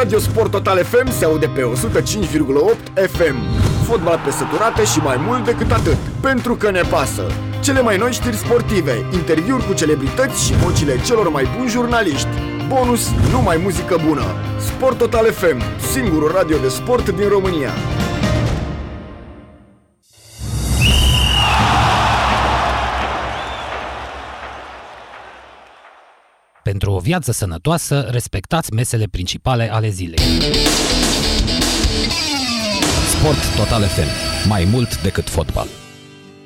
Radio Sport Total FM se aude pe 105,8 FM. Fotbal pe săturate și mai mult decât atât, pentru că ne pasă. Cele mai noi știri sportive, interviuri cu celebrități și vocile celor mai buni jurnaliști. Bonus, numai muzică bună. Sport Total FM, singurul radio de sport din România. Pentru o viață sănătoasă, respectați mesele principale ale zilei. Sport Total FM. Mai mult decât fotbal.